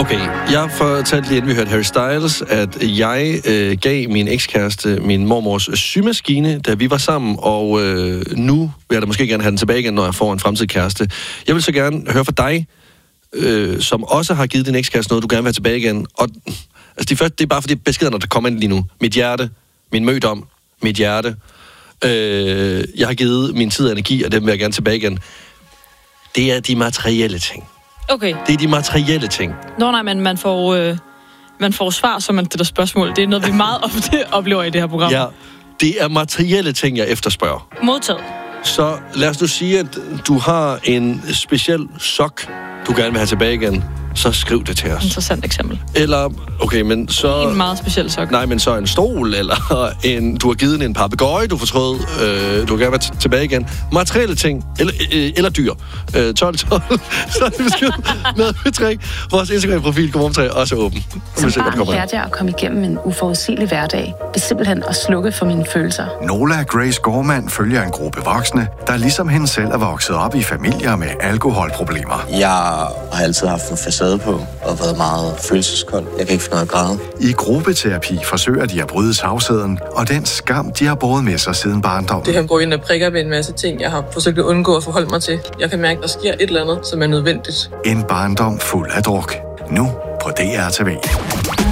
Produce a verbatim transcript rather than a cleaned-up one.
Okay, jeg fortalte lige, inden vi hørte Harry Styles, at jeg øh, gav min ekskæreste min mormors symaskine, da vi var sammen, og øh, nu vil jeg da måske gerne have den tilbage igen, når jeg får en fremtidig kæreste. Jeg vil så gerne høre fra dig, øh, som også har givet din ekskæreste noget, du gerne vil have tilbage igen. Og altså, de første, det er bare for de beskeder, der kommer ind lige nu. Mit hjerte, min mødom, mit hjerte. Øh, jeg har givet min tid og energi, og dem vil jeg gerne tilbage igen. Det er de materielle ting. Okay. Det er de materielle ting. Nå nej, men man får, øh, man får svar, så man stiller spørgsmål. Det er noget, vi meget ofte oplever i det her program. Ja, det er materielle ting, jeg efterspørger. Modtaget. Så lad os nu sige, at du har en speciel sok, du gerne vil have tilbage igen. Så skriv det til os. Interessant eksempel. Eller, okay, men så... En meget speciel sok. Nej, men så en stol, eller en, du har givet en papegøje, du fortrød, øh, du kan være t- tilbage igen. Materielle ting, eller, øh, eller dyr. Øh, tolv tolv, så er det besked med betræk. Vores Instagram-profil, Godmorgen også er åben. Som barn lærte jeg at komme igennem en uforudsigelig hverdag, ved simpelthen at slukke for mine følelser. Nola Grace Gorman følger en gruppe voksne, der ligesom hende selv er vokset op i familier med alkoholproblemer. Jeg har altid haft en facade på og været meget følelseskold. Jeg kan ikke finde noget at græde. I gruppeterapi forsøger de at bryde tavsheden og den skam, de har båret med sig siden barndom. Det her går ind og prikker ved en masse ting, jeg har forsøgt at undgå at forholde mig til. Jeg kan mærke, at der sker et eller andet, som er nødvendigt. En barndom fuld af druk. Nu på D R T V.